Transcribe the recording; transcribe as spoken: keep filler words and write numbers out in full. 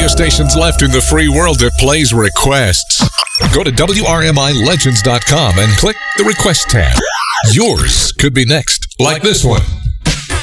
radio stations left in the free world that plays requests. Go to W R M I legends dot com and click the Request tab. Yours could be next, like this one.